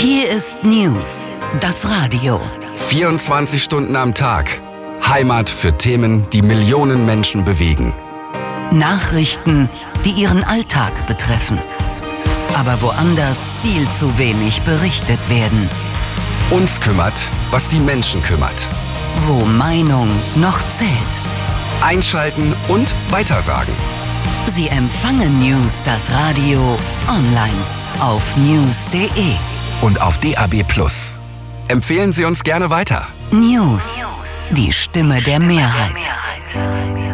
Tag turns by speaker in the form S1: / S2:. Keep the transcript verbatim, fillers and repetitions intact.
S1: Hier ist News, das Radio.
S2: vierundzwanzig Stunden am Tag. Heimat für Themen, die Millionen Menschen bewegen.
S1: Nachrichten, die ihren Alltag betreffen. Aber woanders viel zu wenig berichtet werden.
S2: Uns kümmert, was die Menschen kümmert.
S1: Wo Meinung noch zählt.
S2: Einschalten und weitersagen.
S1: Sie empfangen News, das Radio, online auf news punkt de.
S2: Und auf D A B plus. Empfehlen Sie uns gerne weiter.
S1: News, die Stimme der Mehrheit.